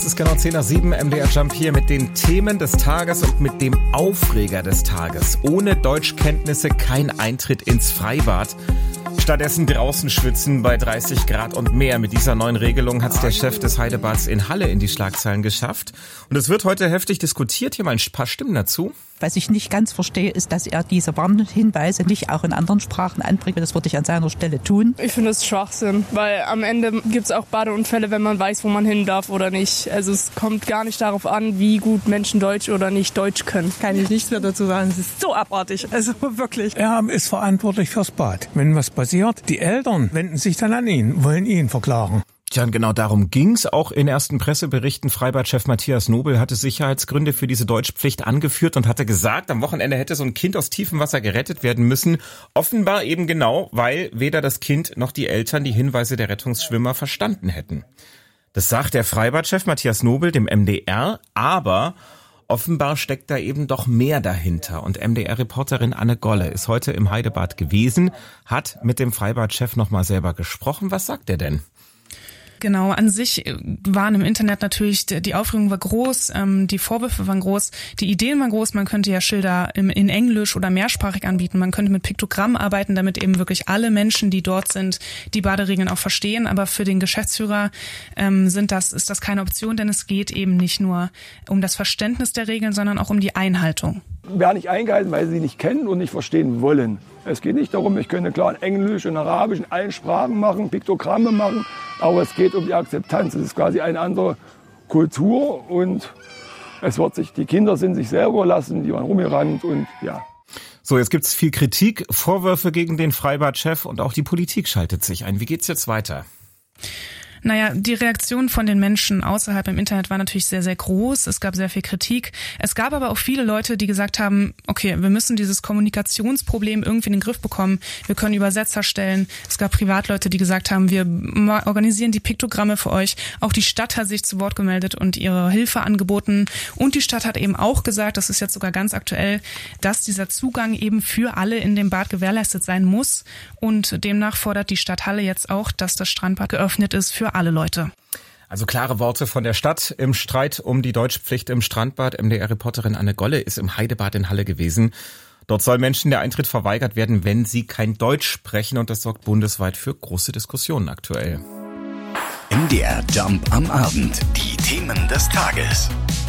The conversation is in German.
ist genau 6:10 MDR Jump hier mit den Themen des Tages und mit dem Aufreger des Tages. Ohne Deutschkenntnisse kein Eintritt ins Freibad. Stattdessen draußen schwitzen bei 30 Grad und mehr. Mit dieser neuen Regelung hat es der Chef des Heidebads in Halle in die Schlagzeilen geschafft. Und es wird heute heftig diskutiert. Hier mal ein paar Stimmen dazu. Was ich nicht ganz verstehe, ist, dass er diese Warnhinweise nicht auch in anderen Sprachen anbringt. Das würde ich an seiner Stelle tun. Ich finde es Schwachsinn, weil am Ende gibt es auch Badeunfälle, wenn man weiß, wo man hin darf oder nicht. Also es kommt gar nicht darauf an, wie gut Menschen Deutsch oder nicht Deutsch können. Kann ich nichts mehr dazu sagen. Es ist so abartig, also wirklich. Er ist verantwortlich fürs Bad. Wenn was passiert, die Eltern wenden sich dann an ihn, wollen ihn verklagen. Tja, und genau darum ging's. Auch in ersten Presseberichten. Freibadchef Matthias Nobel hatte Sicherheitsgründe für diese Deutschpflicht angeführt und hatte gesagt, am Wochenende hätte so ein Kind aus tiefem Wasser gerettet werden müssen. Offenbar eben genau, weil weder das Kind noch die Eltern die Hinweise der Rettungsschwimmer verstanden hätten. Das sagt der Freibadchef Matthias Nobel dem MDR, aber offenbar steckt da eben doch mehr dahinter. Und MDR-Reporterin Anne Golle ist heute im Heidebad gewesen, hat mit dem Freibadchef nochmal selber gesprochen. Was sagt er denn? Genau, an sich waren im Internet natürlich, die Aufregung war groß, die Vorwürfe waren groß, die Ideen waren groß, man könnte ja Schilder in Englisch oder mehrsprachig anbieten, man könnte mit Piktogrammen arbeiten, damit eben wirklich alle Menschen, die dort sind, die Baderegeln auch verstehen, aber für den Geschäftsführer ist das keine Option, denn es geht eben nicht nur um das Verständnis der Regeln, sondern auch um die Einhaltung. Werden nicht eingehalten, weil sie sie nicht kennen und nicht verstehen wollen. Es geht nicht darum, ich könnte klar in Englisch und Arabisch in allen Sprachen machen, Piktogramme machen, aber es geht um die Akzeptanz. Es ist quasi eine andere Kultur und die Kinder sind sich selber überlassen, die waren rumgerannt und ja. So, jetzt gibt's viel Kritik, Vorwürfe gegen den Freibadchef und auch die Politik schaltet sich ein. Wie geht's jetzt weiter? Naja, die Reaktion von den Menschen außerhalb im Internet war natürlich sehr, sehr groß. Es gab sehr viel Kritik. Es gab aber auch viele Leute, die gesagt haben, okay, wir müssen dieses Kommunikationsproblem irgendwie in den Griff bekommen. Wir können Übersetzer stellen. Es gab Privatleute, die gesagt haben, wir organisieren die Piktogramme für euch. Auch die Stadt hat sich zu Wort gemeldet und ihre Hilfe angeboten. Und die Stadt hat eben auch gesagt, das ist jetzt sogar ganz aktuell, dass dieser Zugang eben für alle in dem Bad gewährleistet sein muss. Und demnach fordert die Stadt Halle jetzt auch, dass das Strandbad geöffnet ist für alle Leute. Also klare Worte von der Stadt im Streit um die Deutschpflicht im Strandbad. MDR-Reporterin Anne Golle ist im Heidebad in Halle gewesen. Dort soll Menschen der Eintritt verweigert werden, wenn sie kein Deutsch sprechen. Und das sorgt bundesweit für große Diskussionen aktuell. MDR Jump am Abend. Die Themen des Tages.